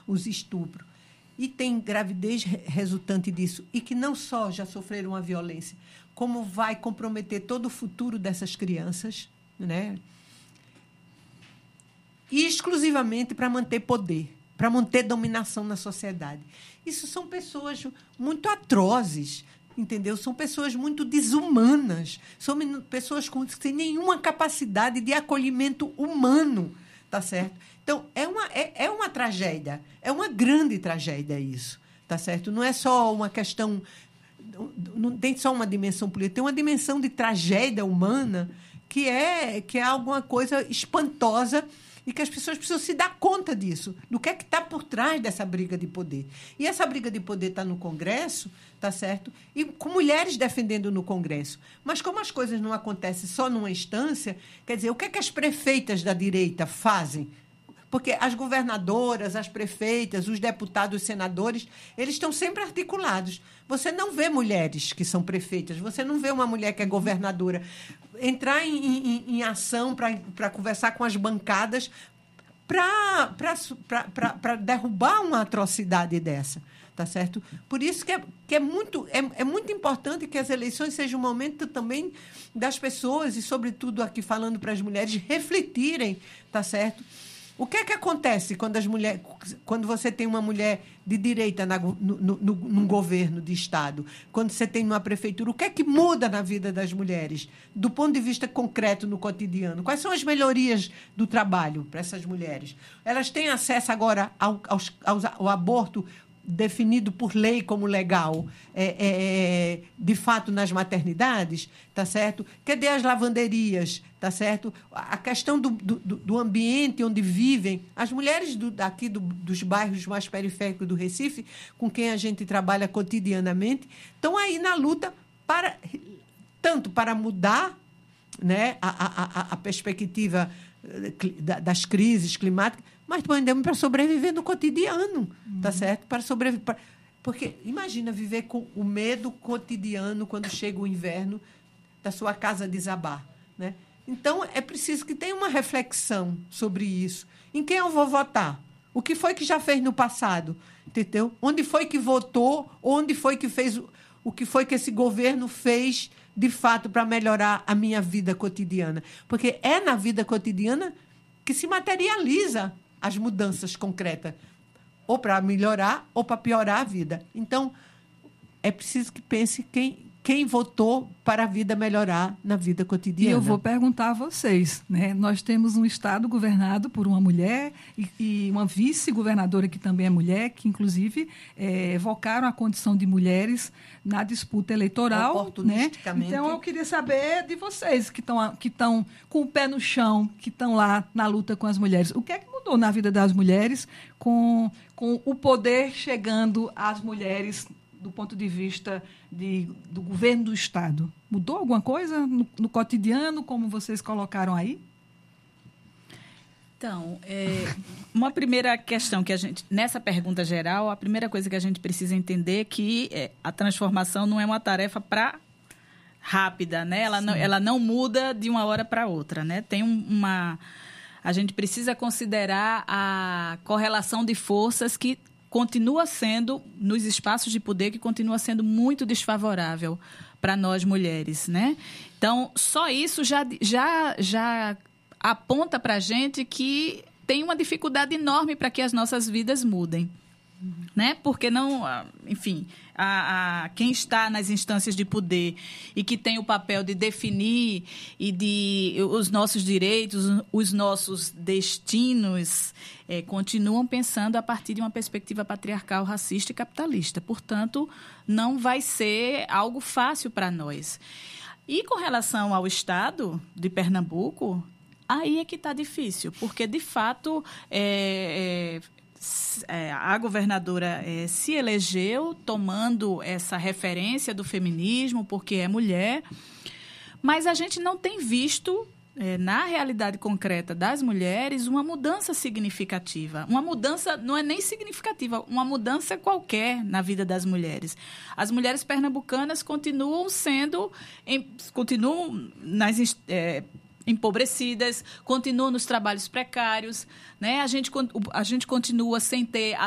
os estupros, e tem gravidez resultante disso, e que não só já sofreram a violência, como vai comprometer todo o futuro dessas crianças, né? E exclusivamente para manter poder, para manter dominação na sociedade. Isso são pessoas muito atrozes, entendeu? São pessoas muito desumanas, são pessoas sem nenhuma capacidade de acolhimento humano, tá certo? Então, é uma tragédia, é uma grande tragédia isso, tá certo? Não é só uma questão, não tem só uma dimensão política, tem uma dimensão de tragédia humana que é alguma coisa espantosa e que as pessoas precisam se dar conta disso, do que é que está por trás dessa briga de poder. E essa briga de poder está no Congresso, tá certo? E com mulheres defendendo no Congresso. Mas como as coisas não acontecem só numa instância, quer dizer, o que é que as prefeitas da direita fazem? Porque as governadoras, as prefeitas, os deputados, os senadores, eles estão sempre articulados. Você não vê mulheres que são prefeitas, você não vê uma mulher que é governadora entrar em ação para conversar com as bancadas para derrubar uma atrocidade dessa. Tá certo? Por isso que é muito importante que as eleições sejam um momento também das pessoas, e, sobretudo, aqui falando para as mulheres, refletirem, tá certo? O que é que acontece quando você tem uma mulher de direita num governo de Estado, quando você tem uma prefeitura? O que é que muda na vida das mulheres, do ponto de vista concreto no cotidiano? Quais são as melhorias do trabalho para essas mulheres? Elas têm acesso agora ao aborto definido por lei como legal, de fato, nas maternidades, tá certo? Cadê as lavanderias, tá certo? A questão do ambiente onde vivem. As mulheres daqui dos bairros mais periféricos do Recife, com quem a gente trabalha cotidianamente, estão aí na luta tanto para mudar, né, a perspectiva das crises climáticas, mas também para sobreviver no cotidiano, tá certo? Para sobreviver. Porque imagina viver com o medo cotidiano quando chega o inverno da sua casa desabar, né? Então, é preciso que tenha uma reflexão sobre isso. Em quem eu vou votar? O que foi que já fez no passado? Entendeu? Onde foi que votou? Onde foi que fez? O que foi que esse governo fez, de fato, para melhorar a minha vida cotidiana? Porque é na vida cotidiana que se materializa as mudanças concretas, ou para melhorar ou para piorar a vida. Então, é preciso que pense quem votou para a vida melhorar na vida cotidiana. E eu vou perguntar a vocês, né? Nós temos um Estado governado por uma mulher e uma vice-governadora que também é mulher, que, inclusive, evocaram a condição de mulheres na disputa eleitoral. Oportunisticamente. Né? Então, eu queria saber de vocês que estão com o pé no chão, que estão lá na luta com as mulheres. O que é que mudou na vida das mulheres com o poder chegando às mulheres do ponto de vista do governo do Estado? Mudou alguma coisa no cotidiano, como vocês colocaram aí? Então, uma primeira questão que nessa pergunta geral, a primeira coisa que a gente precisa entender é que a transformação não é uma tarefa rápida, né? Ela não muda de uma hora para outra, né? Tem a gente precisa considerar a correlação de forças que continua sendo, nos espaços de poder, que continua sendo muito desfavorável para nós mulheres, né? Então, só isso já aponta para a gente que tem uma dificuldade enorme para que as nossas vidas mudem, né? Porque não, enfim, quem está nas instâncias de poder e que tem o papel de definir os nossos direitos, os nossos destinos, continuam pensando a partir de uma perspectiva patriarcal, racista e capitalista. Portanto, não vai ser algo fácil para nós. E com relação ao Estado de Pernambuco, aí é que está difícil, porque, de fato, a governadora se elegeu tomando essa referência do feminismo, porque é mulher, mas a gente não tem visto, na realidade concreta das mulheres, uma mudança significativa. Uma mudança não é nem significativa, uma mudança qualquer na vida das mulheres. As mulheres pernambucanas continuam empobrecidas, continuam nos trabalhos precários, né? A gente continua sem ter